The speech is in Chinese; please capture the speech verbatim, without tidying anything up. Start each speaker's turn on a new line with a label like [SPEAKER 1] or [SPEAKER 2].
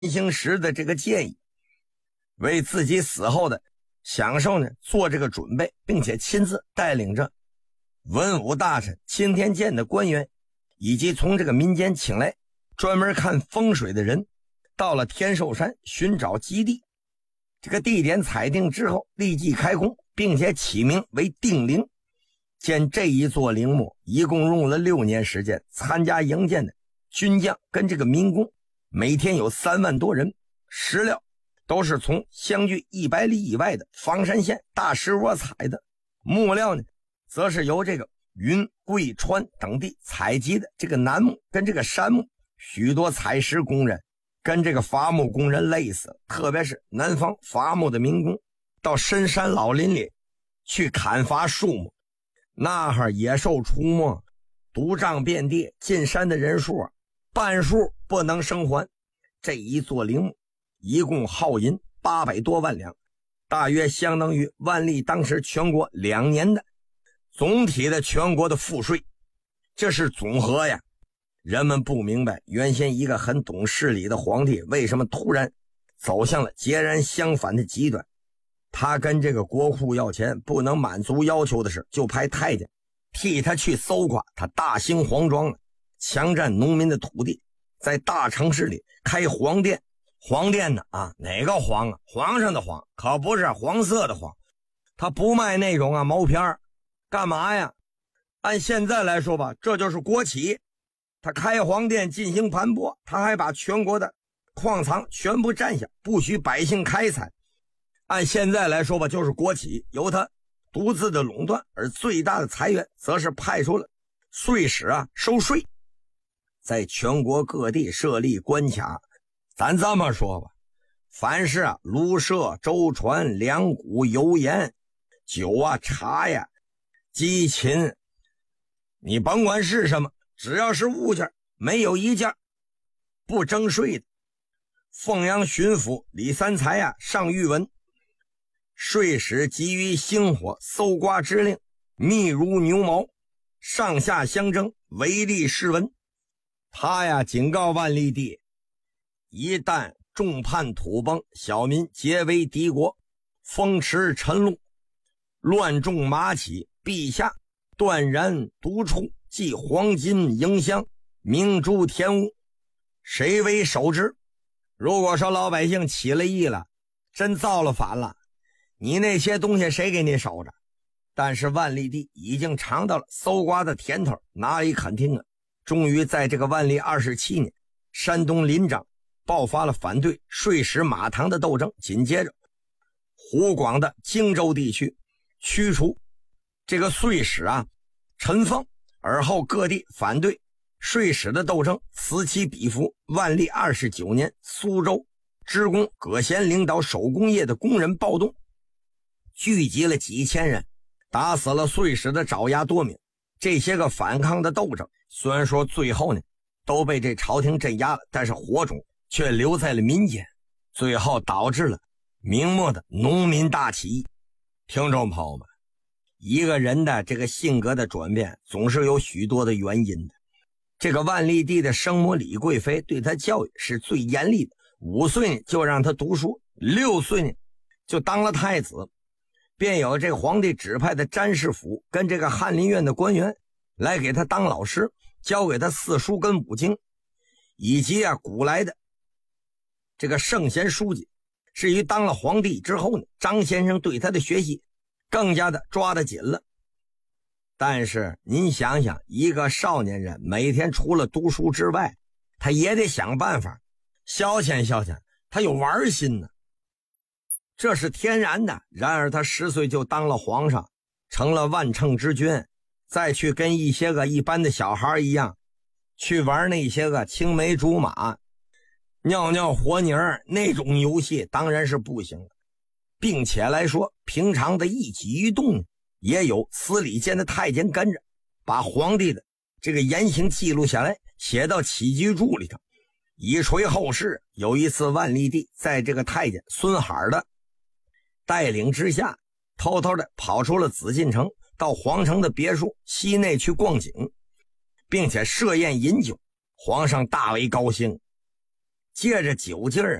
[SPEAKER 1] 行时的这个建议，为自己死后的享受呢做这个准备，并且亲自带领着文武大臣、钦天监的官员，以及从这个民间请来专门看风水的人，到了天寿山寻找基地。这个地点裁定之后，立即开工，并且起名为定陵。建这一座陵墓一共用了六年时间，参加营建的军将跟这个民工每天有三万多人，石料都是从相距一百里以外的房山县大石窝采的，木料呢则是由这个云、贵、川等地采集的这个楠木跟这个杉木。许多采石工人跟这个伐木工人累死，特别是南方伐木的民工到深山老林里去砍伐树木，那哈野兽出没，毒瘴遍地，进山的人数啊半数不能生还。这一座陵墓一共耗银八百多万两，大约相当于万历当时全国两年的总体的全国的赋税，这是总和呀。人们不明白，原先一个很懂事理的皇帝为什么突然走向了截然相反的极端。他跟这个国库要钱，不能满足要求的是，就派太监替他去搜刮他大兴皇庄，强占农民的土地，在大城市里开皇店。皇店呢啊，哪个皇啊？皇上的皇，可不是黄色的黄。他不卖那种啊毛片，干嘛呀？按现在来说吧，这就是国企。他开皇店进行盘剥，他还把全国的矿藏全部占下，不许百姓开采。按现在来说吧，就是国企，由他独自的垄断，而最大的财源则是派出了税使啊收税，在全国各地设立关卡。咱这么说吧，凡是啊庐舍、舟船、粮谷、油盐、酒啊、茶呀、鸡禽，你甭管是什么，只要是物件，没有一件不征税的。凤阳巡抚李三才啊上谕文，税使急于星火，搜刮之令密如牛毛，上下相争，唯利是文。他呀警告万历帝，一旦众叛土崩，小民皆为敌国，风驰尘路，乱众马起，陛下断然独处，即黄金迎香，明珠填屋，谁为首之？如果说老百姓起了义了，真造了反了，你那些东西谁给你守着？但是万历帝已经尝到了搜刮的甜头，哪里肯听啊？终于在这个万历二十七年，山东临漳爆发了反对税使马唐的斗争。紧接着湖广的荆州地区驱除这个税使啊陈凤，而后各地反对税使的斗争此起彼伏。万历二十九年，苏州职工葛贤领导手工业的工人暴动，聚集了几千人，打死了税使的爪牙多名。这些个反抗的斗争虽然说最后呢都被这朝廷镇压了，但是火种却留在了民间，最后导致了明末的农民大起义。听众朋友们，一个人的这个性格的转变总是有许多的原因的。这个万历帝的生母李贵妃对他教育是最严厉的，五岁呢就让他读书，六岁呢就当了太子，便有这个皇帝指派的詹事府跟这个翰林院的官员来给他当老师，教给他四书跟五经，以及啊古来的这个圣贤书籍。至于当了皇帝之后呢，张先生对他的学习更加的抓得紧了。但是您想想，一个少年人每天除了读书之外，他也得想办法消遣消遣，他有玩心呢，这是天然的。然而他十岁就当了皇上，成了万乘之君，再去跟一些个一般的小孩一样去玩那些个青梅竹马、尿尿和泥儿那种游戏，当然是不行的。并且来说，平常的一举一动也有司礼监的太监跟着，把皇帝的这个言行记录下来，写到起居注里头，以垂后世。有一次万历帝在这个太监孙海的带领之下，偷偷的跑出了紫禁城，到皇城的别墅西内去逛景，并且设宴饮酒。皇上大为高兴， 借着酒劲儿